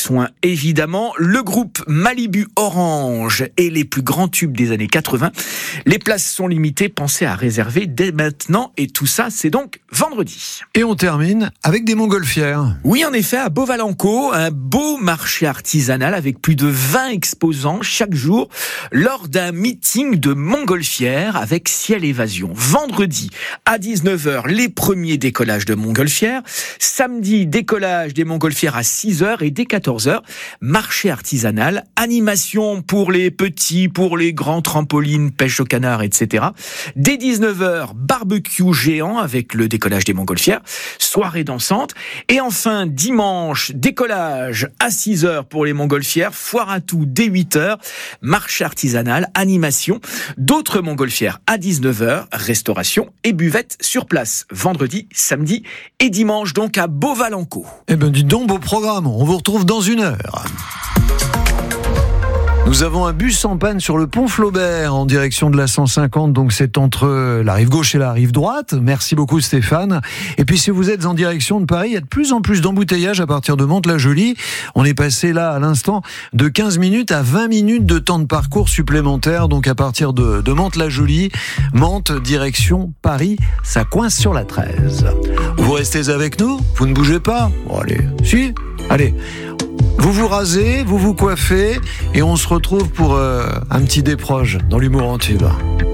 soin évidemment. Le groupe Malibu Orange et les plus grands tubes des années 80. Les places sont limitées, pensez à réserver dès maintenant. Et tout ça, c'est donc vendredi. Et on termine avec des montgolfières. Oui, en effet, à Beauvalenco, un beau marché artisanal avec plus de 20 exposants chaque jour lors d'un meeting de montgolfières avec Ciel Évasion. Vendredi à 19h, les premiers décollages de montgolfières. Samedi, décollage des montgolfières à 6h et dès 14h, marché artisanal, animation pour les petits, pour les grands, trampolines, pêche au canard, etc. Dès 19h, barbecue géant avec le décollage des montgolfières, soirée dansante. Et enfin, dimanche, décollage à 6h pour les montgolfières, foire à tout dès 8h, marché artisanal, animation, d'autres montgolfières à 19h, restauration et buvette sur place, vendredi, samedi et dimanche donc à Beauvalenco. Eh ben dis donc, beau programme, on vous retrouve dans 1 heure. Nous avons un bus en panne sur le pont Flaubert en direction de la 150, donc c'est entre la rive gauche et la rive droite. Merci beaucoup Stéphane. Et puis si vous êtes en direction de Paris, il y a de plus en plus d'embouteillages à partir de Mantes-la-Jolie. On est passé là à l'instant de 15 minutes à 20 minutes de temps de parcours supplémentaire, donc à partir de Mantes-la-Jolie, Mantes direction Paris, ça coince sur la 13. Vous restez avec nous, vous ne bougez pas. Bon allez, si, allez. Vous vous rasez, vous vous coiffez et on se retrouve pour un petit déproche dans l'humour en tube.